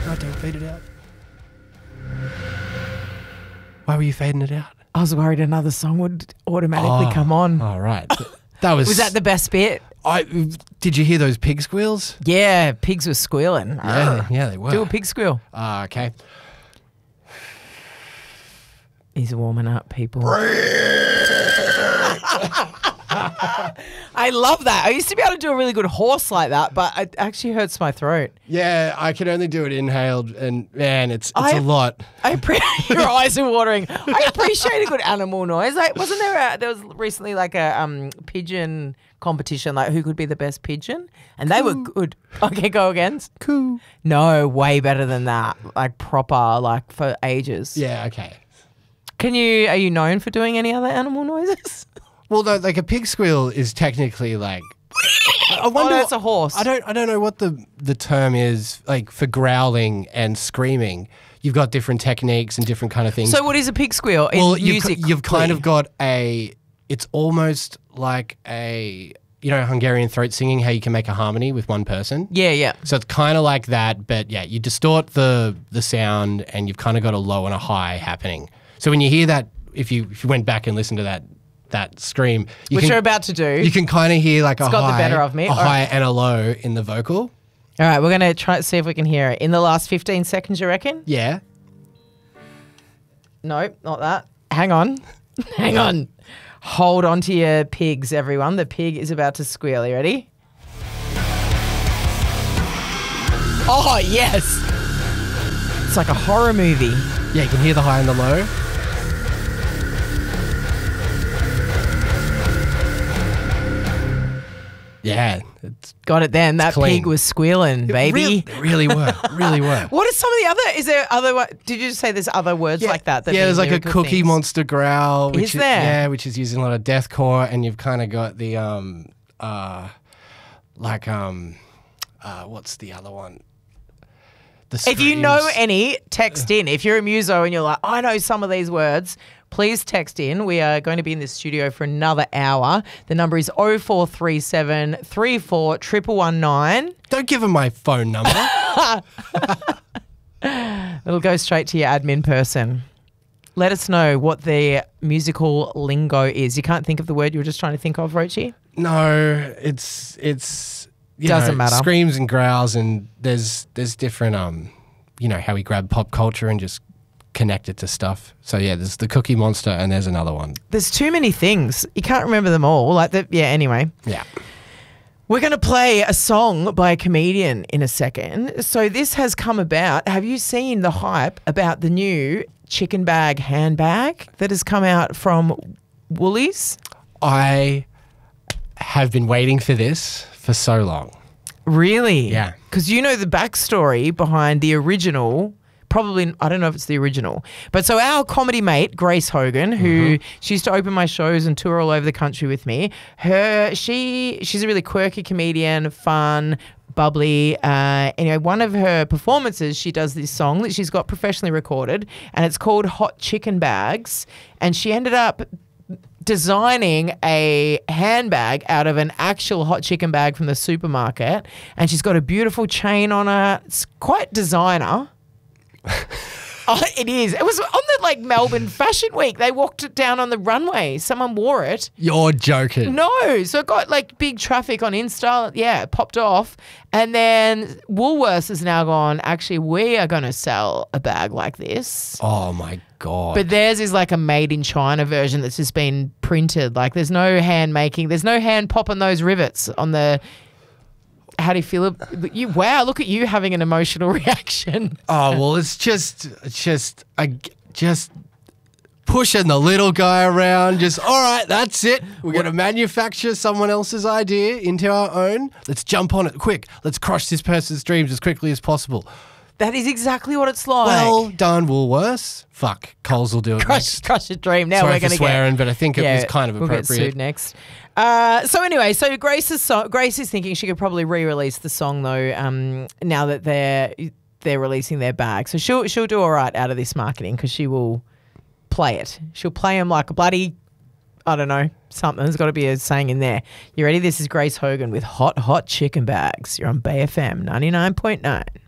Oh, don't fade it out. Why were you fading it out? I was worried another song would automatically come on. All right. That was that the best bit? Did you hear those pig squeals? Yeah, pigs were squealing. Yeah, they were. Do a pig squeal. Okay. He's warming up, people. I love that. I used to be able to do a really good horse like that, but it actually hurts my throat. Yeah, I can only do it inhaled, and man, it's a lot. Your eyes are watering. I appreciate a good animal noise. Like, wasn't there was recently like a pigeon competition, like who could be the best pigeon? And they were good. Okay, go again. Cool. No, way better than that. Like proper, like for ages. Yeah, okay. Are you known for doing any other animal noises? Well, no, like a pig squeal is technically like. I wonder. It's a horse. I don't know what the term is like for growling and screaming. You've got different techniques and different kind of things. So what is a pig squeal? Well, you've kind of got it's almost like Hungarian throat singing, how you can make a harmony with one person. Yeah. So it's kind of like that, but yeah, you distort the sound and you've kind of got a low and a high happening. So when you hear that, if you went back and listened to that scream, you're about to do, you can kind of hear like it's got the better of me. High and a low in the vocal. All right, we're going to try to see if we can hear it. In the last 15 seconds, you reckon? Yeah. Nope, not that. Hang on. Hang on. Hold on to your pigs, everyone. The pig is about to squeal. You ready? Oh, yes. It's like a horror movie. Yeah, you can hear the high and the low. Yeah. Got it then. That clean. pig was squealing, baby. It really were. Really were. What are some of the other, is there other, did you just say there's other words like that? Yeah, there's like a Cookie Monster growl. Is there? Yeah, which is using a lot of deathcore, and you've kind of got the, what's the other one? If you know any, text in. If you're a muso and you're like, I know some of these words, please text in. We are going to be in this studio for another hour. The number is 0437 34 119. Don't give them my phone number. It'll go straight to your admin person. Let us know what the musical lingo is. You can't think of the word you were just trying to think of, Rochi? No, it's doesn't matter. Screams and growls, and there's different how we grab pop culture and just connect it to stuff. So yeah, there's the Cookie Monster and there's another one. There's too many things. You can't remember them all. Anyway. Yeah. We're going to play a song by a comedian in a second. So this has come about. Have you seen the hype about the new chicken bag handbag that has come out from Woolies? I have been waiting for this for so long. Really? Yeah. Because you know the backstory behind the original. Probably, I don't know if it's the original. But so our comedy mate, Grace Hogan, who she used to open my shows and tour all over the country with me, she's a really quirky comedian, fun, bubbly. Anyway, one of her performances, she does this song that she's got professionally recorded, and it's called Hot Chicken Bags. And she ended up designing a handbag out of an actual hot chicken bag from the supermarket. And she's got a beautiful chain on it. It's quite designer. Oh, it is. It was on the Melbourne Fashion Week. They walked it down on the runway. Someone wore it. You're joking. No. So it got big traffic on Insta. Yeah, it popped off. And then Woolworths has now gone, actually, we are going to sell a bag like this. Oh my God. But theirs is like a made in China version that's just been printed. There's no hand making. There's no hand popping those rivets on the... How do you feel? Wow, look at you having an emotional reaction. Oh, well, it's just pushing the little guy around. Just, all right, that's it. We're going to manufacture someone else's idea into our own. Let's jump on it quick. Let's crush this person's dreams as quickly as possible. That is exactly what it's like. Well done, Woolworths. Fuck, Coles will do it next. Crush your dream. Now Sorry we're going to get... swearing, but I think it was kind of appropriate. We'll get sued next. So anyway, Grace is thinking she could probably re-release the song though. Now that they're releasing their bag, so she'll do all right out of this marketing because she will play it. She'll play them like a bloody, I don't know, something. There's got to be a saying in there. You ready? This is Grace Hogan with Hot Chicken Bags. You're on Bay FM 99.9.